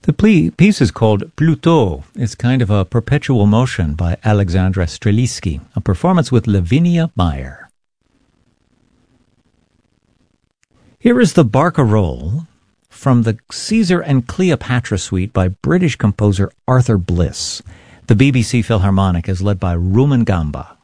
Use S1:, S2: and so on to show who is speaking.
S1: The piece is called Plutôt. It's kind of a perpetual motion by Alexandra Strelitzky, a performance with Lavinia Meyer. Here is the Barcarolle from the Caesar and Cleopatra suite by British composer Arthur Bliss. The BBC Philharmonic is led by Rumen Gamba.